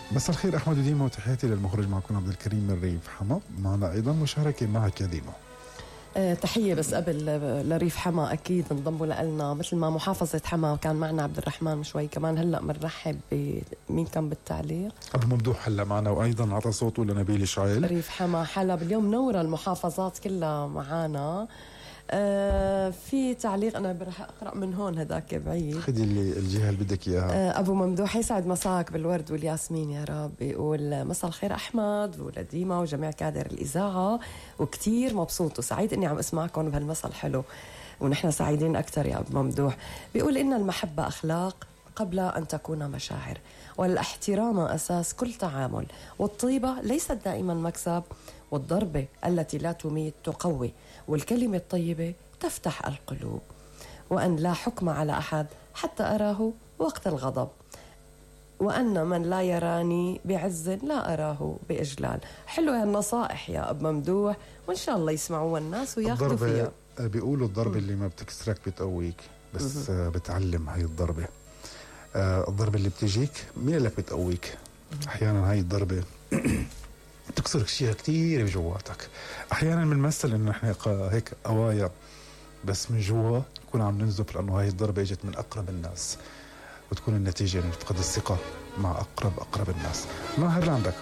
مساء الخير أحمد وديما، وتحياتي للمخرج معكم عبد الكريم من ريف حما. معنا أيضا مشاركة معك يا ديما. تحية بس قبل لريف حما أكيد انضموا لنا، مثل ما محافظة حما كان معنا عبد الرحمن شوي، كمان هلأ بنرحب بمين كان بالتعليق؟ أبو ممدوح هلا معنا، وأيضا عطى صوته لنبيل شعيل. ريف حما حلب اليوم نورة المحافظات كلها معانا. في تعليق أنا رح أقرأ من هون، هداك بعيد، خدي الجهة اللي بدك إياها. أبو ممدوح يسعد مساك بالورد والياسمين يا رب. بيقول مساء الخير أحمد ولديما وجميع كادر الإذاعة، وكتير مبسوط وسعيد إني عم أسمعكم بهالمساء الحلو، ونحن سعيدين أكتر يا أبو ممدوح. بيقول إن المحبة أخلاق قبل أن تكون مشاعر، والاحترام أساس كل تعامل، والطيبة ليست دائما مكسب، والضربة التي لا تميت تقوي، والكلمة الطيبة تفتح القلوب، وأن لا حكم على أحد حتى أراه وقت الغضب، وأن من لا يراني بعز لا أراه بإجلال. حلو هالنصائح يا أبو ممدوح، وإن شاء الله يسمعوها الناس وياخذوا فيها. بيقولوا الضربة اللي ما بتكسرك بتقويك، بس بتعلم هاي الضربة. الضربة اللي بتجيك مين اللي بتقويك؟ أحيانا هاي الضربة تكسرك شيء كتير بجواتك. أحيانا بنمثل إنه إحنا هيك قوايا، بس من جوا نكون عم ننزف، لأنه هاي الضربة اجت من أقرب الناس، وتكون النتيجة إنه تفقد الثقة مع أقرب الناس. ما هل عندك؟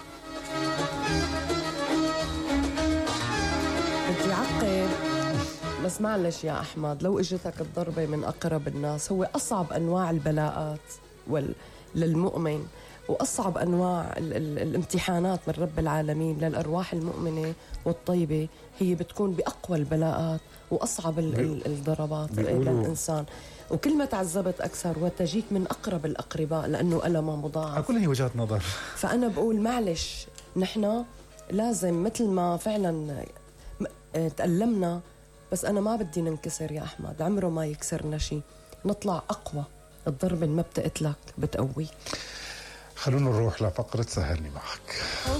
بدي عقب، بس معلش يا أحمد، لو اجتك الضربة من أقرب الناس، هو أصعب أنواع البلاءات للمؤمن، وأصعب أنواع الامتحانات من رب العالمين للأرواح المؤمنة والطيبة، هي بتكون بأقوى البلاءات وأصعب الضربات للإنسان. وكل ما تعذبت أكثر وتجيك من أقرب الأقرباء، لأنه ألمها مضاعف. كل هي وجهات نظر. فأنا بقول معلش، نحن لازم مثل ما فعلا تألمنا، بس أنا ما بدي ننكسر يا أحمد، عمره ما يكسرنا شيء، نطلع أقوى. الضربة ما بتقتلك، بتقويك. خلونا نروح لفقرة سهرني معك.